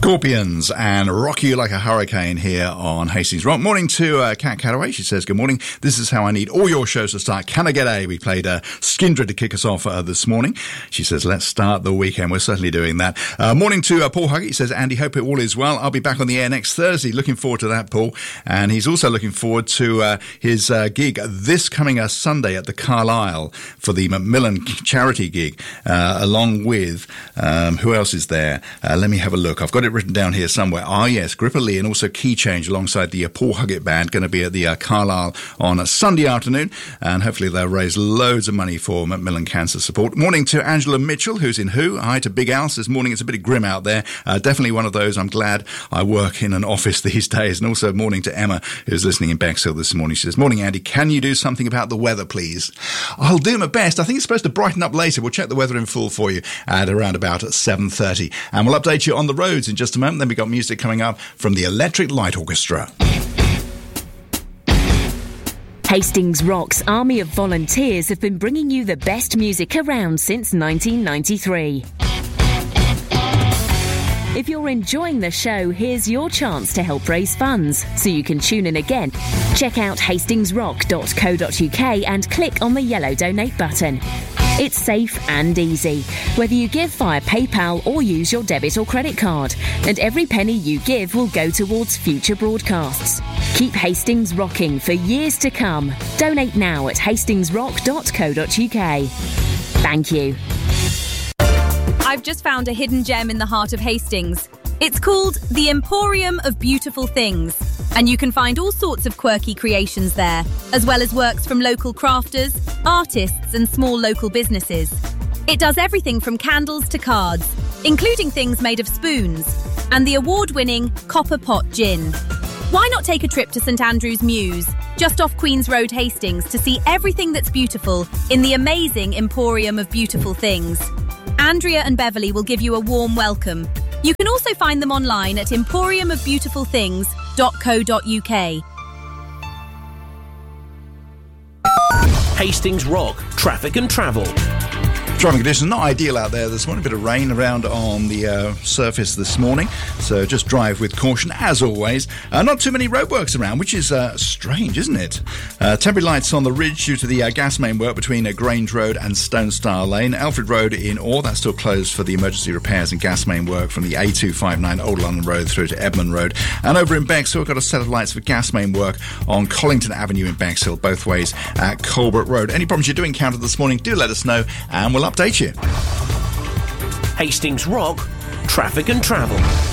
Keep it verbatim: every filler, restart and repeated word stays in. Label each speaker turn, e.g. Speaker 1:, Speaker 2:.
Speaker 1: Scorpions and Rock You Like a Hurricane here on Hastings Rock. Morning to uh, Kat Cataway. She says, good morning. This is how I need all your shows to start. Can I get a? We played uh, Skindred to kick us off uh, this morning. She says, let's start the weekend. We're certainly doing that. Uh, morning to uh, Paul Huggett. He says, Andy, hope it all is well. I'll be back on the air next Thursday. Looking forward to that, Paul. And he's also looking forward to uh, his uh, gig this coming uh, Sunday at the Carlisle for the Macmillan charity gig, uh, along with, um, who else is there? Uh, let me have a look. I've got it written down here somewhere. Ah, yes, Gripper Lee and also Key Change alongside the uh, Paul Huggett Band going to be at the uh, Carlisle on a Sunday afternoon, and hopefully they'll raise loads of money for Macmillan Cancer Support. Morning to Angela Mitchell, who's in Who. Hi to Big Al. This morning it's a bit grim out there. Uh, definitely one of those. I'm glad I work in an office these days. And also morning to Emma, who's listening in Bexhill this morning. She says, morning, Andy, can you do something about the weather, please? I'll do my best. I think it's supposed to brighten up later. We'll check the weather in full for you at around about seven thirty. And we'll update you on the roads in just a moment. Then we've got music coming up from the Electric Light Orchestra.
Speaker 2: Hastings Rock's army of volunteers have been bringing you the best music around since nineteen ninety-three. If you're enjoying the show, here's your chance to help raise funds, so you can tune in again. Check out hastings rock dot co dot uk and click on the yellow donate button. It's safe and easy, whether you give via PayPal or use your debit or credit card, and every penny you give will go towards future broadcasts. Keep Hastings rocking for years to come. Donate now at hastings rock dot co dot uk. Thank you.
Speaker 3: I've just found a hidden gem in the heart of Hastings. It's called the Emporium of Beautiful Things, and you can find all sorts of quirky creations there, as well as works from local crafters, artists and small local businesses. It does everything from candles to cards, including things made of spoons, and the award-winning Copper Pot Gin. Why not take a trip to St Andrew's Mews, just off Queen's Road, Hastings, to see everything that's beautiful in the amazing Emporium of Beautiful Things? Andrea and Beverly will give you a warm welcome. You can also find them online at emporium of beautiful things dot co dot uk.
Speaker 4: Hastings Rock, traffic and travel.
Speaker 1: Driving conditions not ideal out there this morning. A bit of rain around on the uh, surface this morning, so just drive with caution as always. Uh, not too many roadworks around, which is uh, strange, isn't it? Uh, temporary lights on the ridge due to the uh, gas main work between uh, Grange Road and Stone Star Lane. Alfred Road in Orr, that's still closed for the emergency repairs and gas main work from the A two fifty-nine Old London Road through to Edmund Road. And over in Bexhill, we've got a set of lights for gas main work on Collington Avenue in Bexhill, both ways at Colbert Road. Any problems you do encounter this morning, do let us know and we'll update you.
Speaker 4: Hastings Rock, traffic and travel.